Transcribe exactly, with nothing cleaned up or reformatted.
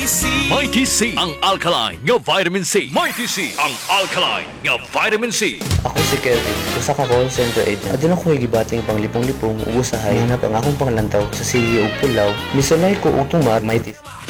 Mighty C, ang alkaline nga vitamin C. Mighty C, ang alkaline nga vitamin C. Ako si Kelvin, usa ka call center agent. Adun ako gibating panglipong-lipong usahay hanap ang akong panglantaw sa sige ug pulaw. Misulay ko og tumar may tis.